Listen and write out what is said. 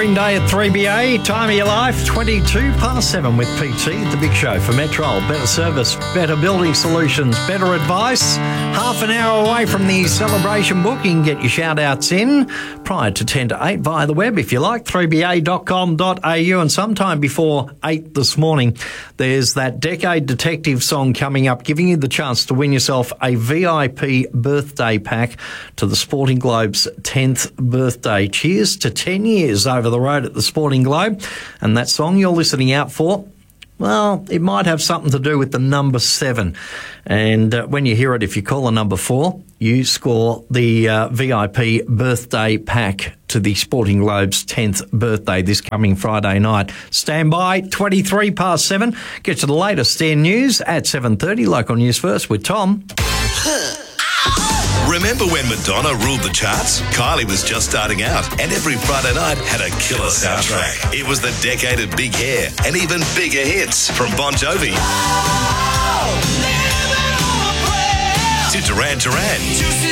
Green Day at 3BA. Time of your life, 22 past 7 with PT, The Big Show for Metrol. Better service, better building solutions, better advice. Half an hour away from the celebration book. You can get your shout-outs in prior to 10 to 8 via the web, if you like, 3ba.com.au. And sometime before 8 this morning, there's that Decade Detective song coming up, giving you the chance to win yourself a VIP birthday pack to the Sporting Globe's 10th birthday. Cheers to 10 years over the road at the Sporting Globe. And that song you're listening out for, well, it might have something to do with the number 7. And when you hear it, if you call the number 4, you score the VIP birthday pack to the Sporting Globe's 10th birthday this coming Friday night. Stand by, 23 past 7. Get to the latest in news at 7:30. Local News First with Tom. Remember when Madonna ruled the charts? Kylie was just starting out, and every Friday night had a killer soundtrack. It was the decade of big hair and even bigger hits, from Bon Jovi to Duran Duran.